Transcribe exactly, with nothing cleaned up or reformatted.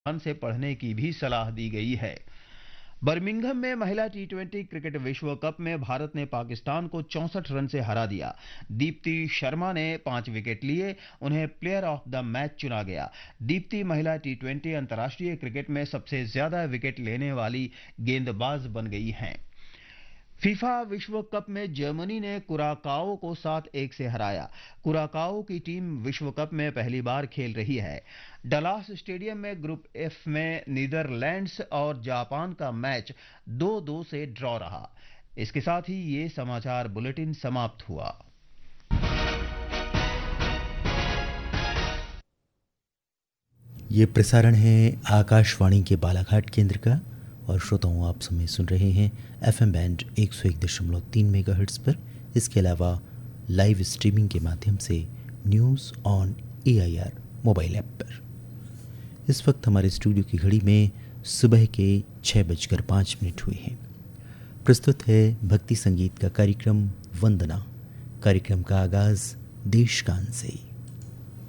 ध्यान से पढ़ने की भी सलाह दी गई है। बर्मिंघम में महिला टी ट्वेंटी क्रिकेट विश्व कप में भारत ने पाकिस्तान को चौंसठ रन से हरा दिया। दीप्ति शर्मा ने पांच विकेट लिए, उन्हें प्लेयर ऑफ द मैच चुना गया। दीप्ति महिला टी ट्वेंटी अंतर्राष्ट्रीय क्रिकेट में सबसे ज्यादा विकेट लेने वाली गेंदबाज बन गई हैं। फीफा विश्व कप में जर्मनी ने कुराकाओ को सात एक से हराया। कुराकाओ की टीम विश्व कप में पहली बार खेल रही है। डलास स्टेडियम में ग्रुप एफ में नीदरलैंड्स और जापान का मैच दो दो से ड्रॉ रहा। इसके साथ ही ये समाचार बुलेटिन समाप्त हुआ। ये प्रसारण है आकाशवाणी के बालाघाट केंद्र का और श्रोताओं आप समय सुन रहे हैं एफएम बैंड एक सौ एक दशमलव तीन मेगाहर्ट्ज़ पर। इसके अलावा लाइव स्ट्रीमिंग के माध्यम से news on AIR mobile app पर। इस वक्त हमारे स्टूडियो की घड़ी में सुबह के छः बजकर पाँच मिनट हुए हैं। प्रस्तुत है भक्ति संगीत का कार्यक्रम वंदना। कार्यक्रम का आगाज़ देश गान से।